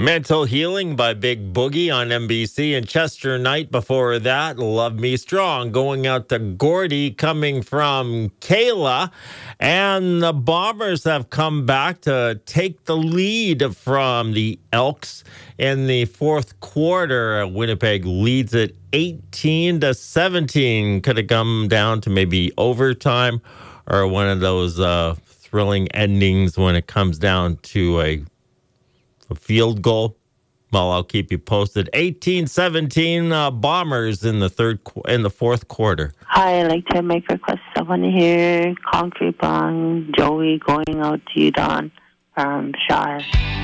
Mental Healing by Big Boogie on NBC, and Chester Knight before that, Love Me Strong, going out to Gordy, coming from Kayla. And the Bombers have come back to take the lead from the Elks in the fourth quarter. Winnipeg leads it 18-17. Could have come down to maybe overtime or one of those thrilling endings when it comes down to a field goal. Well, I'll keep you posted. 18-17 Bombers in the fourth quarter. Hi, I'd like to make a request. I want to hear Concrete Bong, Joey, Going Out to You, Don, from Shire.